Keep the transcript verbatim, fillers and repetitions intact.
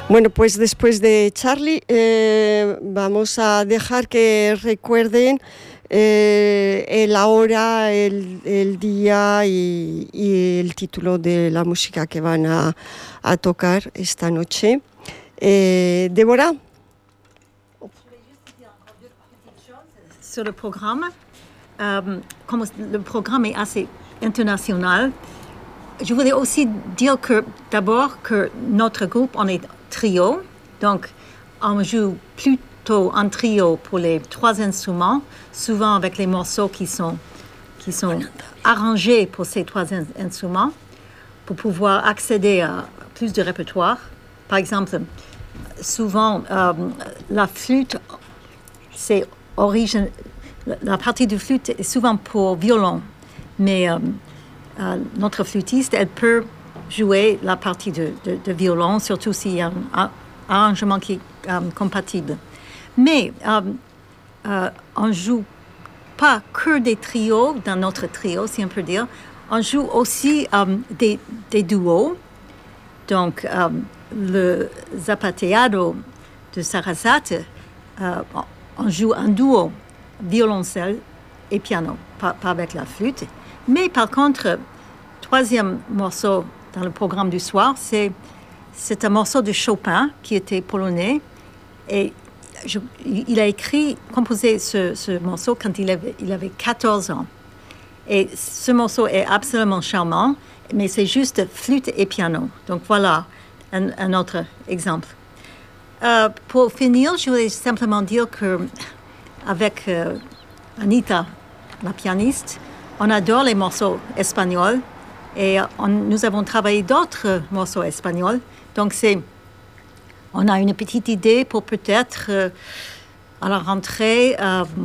Bueno, pues después de Charlie, eh, vamos a dejar que recuerden eh, la hora, el, el día y, y el título de la música que van a, a tocar esta noche. Eh, Déborah. Sur le programme, euh, comme le programme est assez international, je voulais aussi dire que d'abord que notre groupe, on est trio, donc on joue plutôt en trio pour les trois instruments, souvent avec les morceaux qui sont, qui sont arrangés pour ces trois in- instruments, pour pouvoir accéder à plus de répertoire. Par exemple, souvent, euh, la flûte, c'est origine, la partie du flûte est souvent pour violon, mais euh, euh, notre flûtiste, elle peut jouer la partie de, de, de violon, surtout s'il y a un, un arrangement qui est euh, compatible. Mais euh, euh, on ne joue pas que des trios dans notre trio, si on peut dire. On joue aussi euh, des, des duos. Donc, euh, le Zapateado de Sarasate, euh, on joue un duo, violoncelle et piano, pas, pas avec la flûte. Mais par contre, troisième morceau dans le programme du soir, c'est, c'est un morceau de Chopin qui était polonais. Et je, il a écrit, composé ce, ce morceau quand il avait, il avait quatorze ans. Et ce morceau est absolument charmant, mais c'est juste flûte et piano. Donc voilà un, un autre exemple. Euh, pour finir, je voulais simplement dire qu'avec euh, Anita, la pianiste, on adore les morceaux espagnols et on, nous avons travaillé d'autres morceaux espagnols. Donc c'est, on a une petite idée pour peut-être euh, à la rentrée euh,